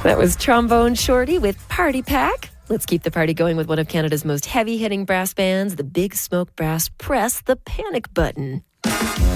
That was Trombone Shorty with Party Pack. Let's keep the party going with one of Canada's most heavy-hitting brass bands, the Big Smoke Brass. Press the panic button.